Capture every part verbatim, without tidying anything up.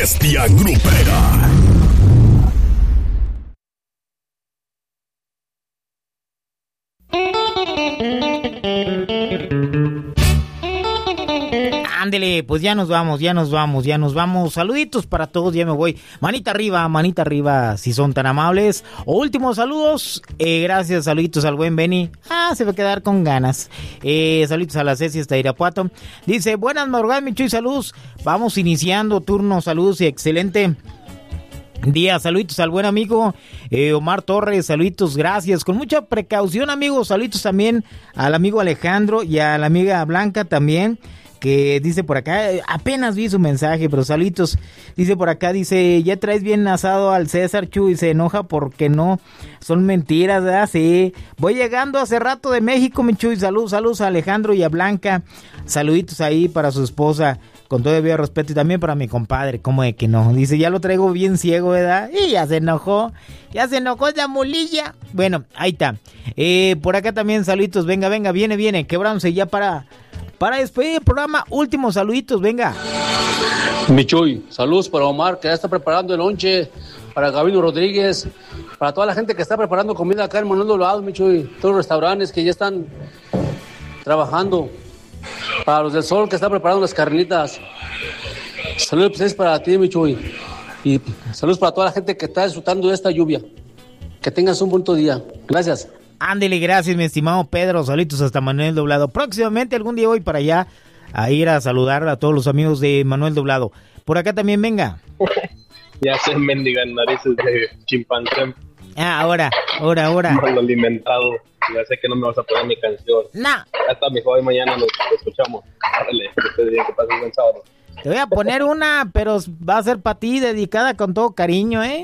bestia grupera. Ándele, pues ya nos vamos, ya nos vamos, ya nos vamos. Saluditos para todos, ya me voy. Manita arriba, manita arriba, si son tan amables. O últimos saludos, eh, gracias, saluditos al buen Benny. Ah, se va a quedar con ganas. Eh, saluditos a la Ceci hasta Irapuato. Dice, buenas madrugadas, mi Chuy, saludos. Vamos iniciando turno, saludos y excelente día, saluditos al buen amigo eh, Omar Torres, saluditos, gracias, con mucha precaución, amigos, saluditos también al amigo Alejandro y a la amiga Blanca también, que dice por acá, apenas vi su mensaje, pero saluditos, dice por acá, dice, ya traes bien asado al César, Chu, y se enoja porque no, son mentiras, ¿verdad? Sí, voy llegando hace rato de México, mi Chu, y saludos, saludos a Alejandro y a Blanca, saluditos ahí para su esposa, con todo debido respeto, y también para mi compadre, ¿cómo de que no? Dice, ya lo traigo bien ciego, ¿verdad? Y ya se enojó, ya se enojó esa mulilla. Bueno, ahí está. Eh, por acá también saluditos, venga, venga, viene, viene, quebrándose ya para, para despedir el programa. Últimos saluditos, venga. Mi Chuy, saludos para Omar, que ya está preparando el lonche, para Gabino Rodríguez, para toda la gente que está preparando comida acá en Manuel Doblado, mi Chuy, todos los restaurantes que ya están trabajando. Para los del Sol que están preparando las carnitas. Saludos pues, para ti, mi Chuy. Y saludos para toda la gente que está disfrutando de esta lluvia. Que tengas un bonito día. Gracias. Ándele, gracias, mi estimado Pedro. Saludos hasta Manuel Doblado. Próximamente algún día voy para allá a ir a saludar a todos los amigos de Manuel Doblado. Por acá también, venga. Ya se mendigan narices de chimpancé. Ah, ahora, ahora, ahora. Mal alimentado. Ya sé que no me vas a poner mi canción. No. Ya está, mi joven, mañana nos escuchamos. Árale, que te diga que pases un buen sábado. Te voy a poner una, pero va a ser para ti, dedicada con todo cariño, ¿eh?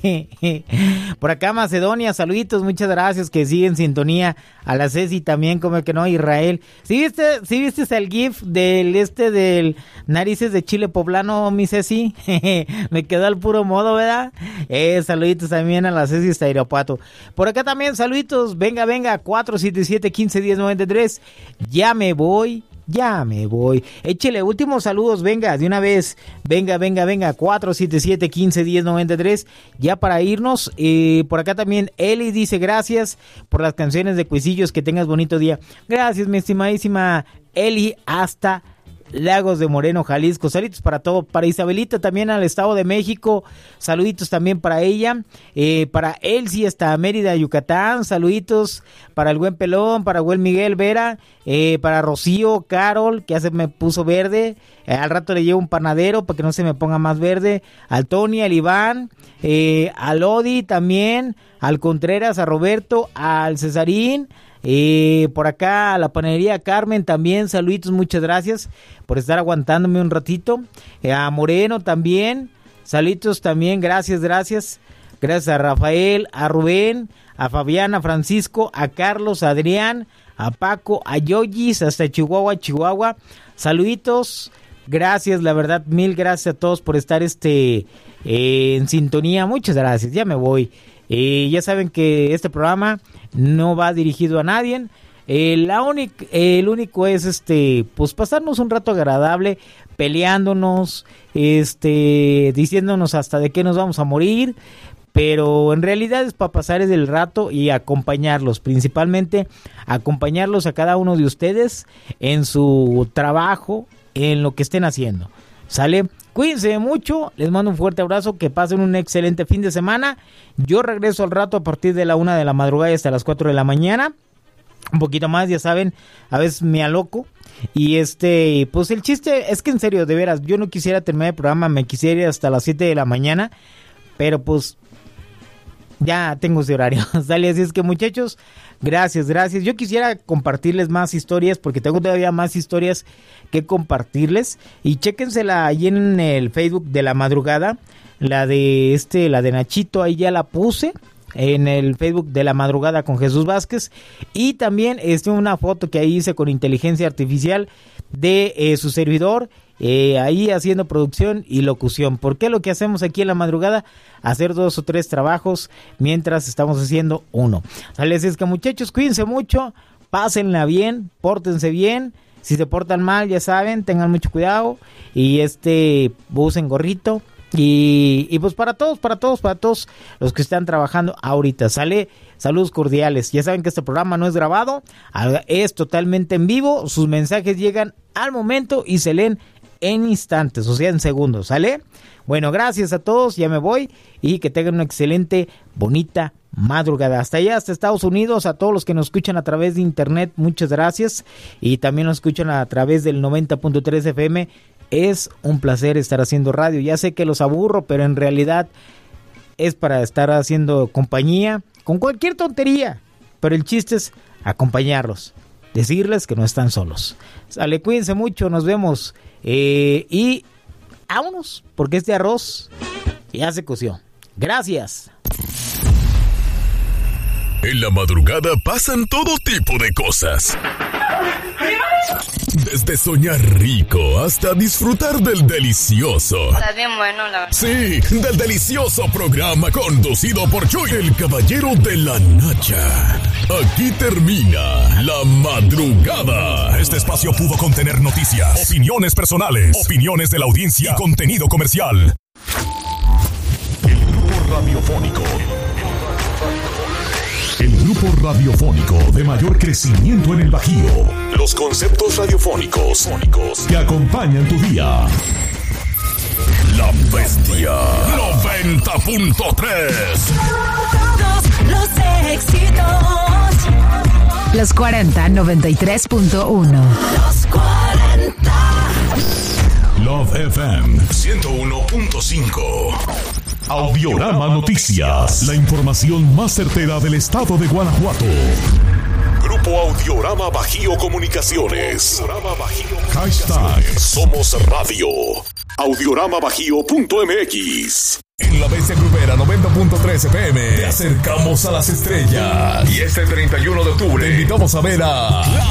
Por acá Macedonia, saluditos, muchas gracias, que sigue en sintonía. A la Ceci también, como que no, Israel. ¿Sí viste, sí viste el gif del este del narices de chile poblano, mi Ceci? Me quedó al puro modo, ¿verdad? Eh, saluditos también a la Ceci hasta Irapuato. Por acá también, saluditos, venga, venga, cuatro siete siete, uno cinco uno cero nueve tres. Ya me voy. Ya me voy. Échele últimos saludos, venga, de una vez. Venga, venga, venga. cuatro siete siete, uno cinco uno cero nueve tres. Ya para irnos. Eh, por acá también Eli dice gracias por las canciones de Cuisillos. Que tengas bonito día. Gracias, mi estimadísima Eli. Hasta Lagos de Moreno, Jalisco. Saluditos para todo. Para Isabelita también al Estado de México. Saluditos también para ella. Eh, para Elsie hasta Mérida, Yucatán. Saluditos para el buen Pelón, para el buen Miguel Vera. Eh, para Rocío, Carol, que ya se me puso verde. Eh, al rato le llevo un panadero para que no se me ponga más verde. Al Tony, al Iván. Eh, al Odi también. Al Contreras, a Roberto, al Cesarín. Eh, por acá a la panadería Carmen también, saluditos, muchas gracias por estar aguantándome un ratito. Eh, a Moreno también, saluditos también, gracias, gracias. Gracias a Rafael, a Rubén, a Fabiana, a Francisco, a Carlos, a Adrián, a Paco, a Yoyis, hasta Chihuahua, Chihuahua. Saluditos, gracias, la verdad, mil gracias a todos por estar este eh, en sintonía. Muchas gracias, ya me voy. Eh, ya saben que este programa no va dirigido a nadie. Eh, la única, eh, el único es este, pues pasarnos un rato agradable, peleándonos, este, diciéndonos hasta de qué nos vamos a morir. Pero en realidad es para pasar el rato y acompañarlos, principalmente acompañarlos a cada uno de ustedes en su trabajo, en lo que estén haciendo. ¿Sale? Cuídense mucho, les mando un fuerte abrazo, que pasen un excelente fin de semana. Yo regreso al rato a partir de la una de la madrugada y hasta las cuatro de la mañana. Un poquito más, ya saben, a veces me aloco. Y este, pues el chiste es que en serio, de veras, yo no quisiera terminar el programa, me quisiera ir hasta las siete de la mañana. Pero pues ya tengo ese horario, ¿sale? Así es que, muchachos, gracias, gracias. Yo quisiera compartirles más historias porque tengo todavía más historias que compartirles. Y chéquensela ahí en el Facebook de la madrugada, la de este, la de Nachito, ahí ya la puse en el Facebook de la madrugada con Jesús Vázquez. Y también este, una foto que ahí hice con inteligencia artificial de eh, su servidor, eh, ahí haciendo producción y locución. Porque lo que hacemos aquí en la madrugada, hacer dos o tres trabajos mientras estamos haciendo uno. Así es que, muchachos, cuídense mucho, pásenla bien, pórtense bien. Si se portan mal, ya saben, tengan mucho cuidado y este, usen gorrito, Y, y pues para todos, para todos, para todos los que están trabajando ahorita, sale, saludos cordiales. Ya saben que este programa no es grabado, es totalmente en vivo. Sus mensajes llegan al momento y se leen en instantes, o sea, en segundos, ¿sale? Bueno, gracias a todos, ya me voy y que tengan una excelente, bonita madrugada. Hasta allá, hasta Estados Unidos, a todos los que nos escuchan a través de internet, muchas gracias. Y también nos escuchan a través del noventa punto tres F M. Es un placer estar haciendo radio. Ya sé que los aburro, pero en realidad es para estar haciendo compañía con cualquier tontería. Pero el chiste es acompañarlos, decirles que no están solos. Sale, cuídense mucho, nos vemos. Eh, y vámonos, porque este arroz ya se coció. Gracias. En la madrugada pasan todo tipo de cosas. Desde soñar rico hasta disfrutar del delicioso. Está bien bueno, la verdad. Sí, del delicioso programa conducido por Chuy, el caballero de la Nacha. Aquí termina la madrugada. Este espacio pudo contener noticias, opiniones personales, opiniones de la audiencia y contenido comercial. El grupo radiofónico. El grupo radiofónico de mayor crecimiento en el Bajío. Los conceptos radiofónicos que acompañan tu día. La Bestia noventa punto tres. Todos los éxitos. Los cuarenta noventa y tres punto uno. Los cuarenta. Love F M ciento uno punto cinco. Audiorama Noticias, la información más certera del estado de Guanajuato. Grupo Audiorama Bajío Comunicaciones. Audiorama Bajío. Hashtag Somos Radio. audiorama bajío punto m x. En la Bestia Grupera noventa punto tres F M te acercamos a las estrellas. Y este treinta y uno de octubre te invitamos a ver a